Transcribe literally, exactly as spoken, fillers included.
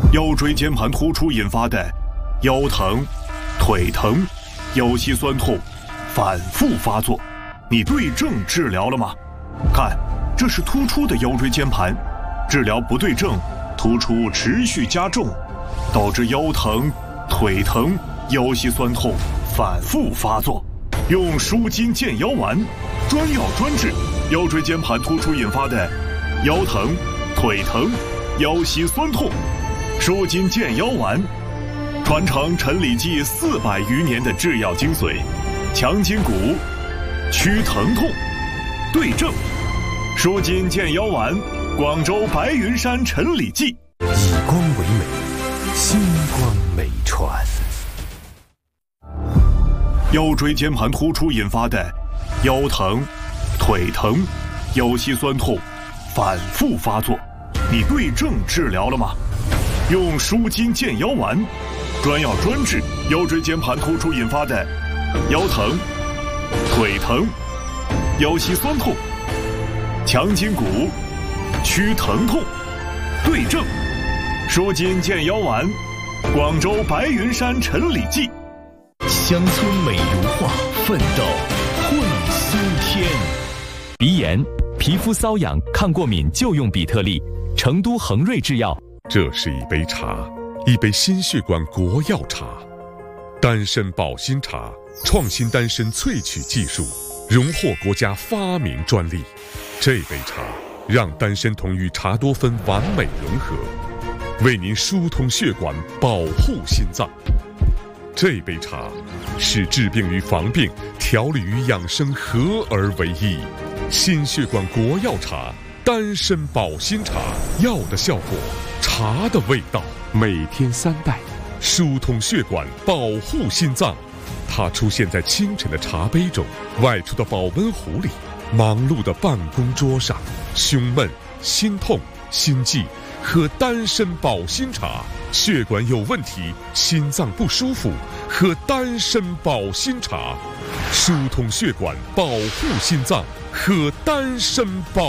腰椎间盘突出引发的腰疼、腿疼、腰膝酸痛反复发作，你对症治疗了吗？看，这是突出的腰椎间盘，治疗不对症，突出持续加重，导致腰疼、腿疼、腰膝酸痛反复发作。用舒筋健腰丸，专药专治腰椎间盘突出引发的腰疼、腿疼、腰膝酸痛。舒筋健腰丸，传承陈李济四百余年的制药精髓，强筋骨，祛疼痛，对症。舒筋健腰丸，广州白云山陈李济。 以光为美，星光美传。 腰椎间盘突出引发的腰疼、腿疼、腰膝酸痛反复发作，你对症治疗了吗？用舒筋健腰丸，专药专治腰椎间盘突出引发的腰疼、腿疼、腰膝酸痛，强筋骨，祛疼痛，对症。舒筋健腰丸，广州白云山陈李济。 乡村美如画，奋斗会苏天。鼻炎、皮肤瘙痒、抗过敏就用比特利，成都恒瑞制药。 这是一杯茶，一杯心血管国药茶，丹参保心茶，创新丹参萃取技术，荣获国家发明专利。这杯茶让丹参酮与茶多酚完美融合，为您疏通血管，保护心脏。这杯茶是治病与防病、调理与养生合而为一。心血管国药茶，丹参保心茶，药的效果，茶的味道，每天三袋，疏通血管，保护心脏。它出现在清晨的茶杯中，外出的保温壶里，忙碌的办公桌上。胸闷、心痛、心悸，喝丹参保心茶。血管有问题，心脏不舒服，喝丹参保心茶。疏通血管，保护心脏，喝丹参保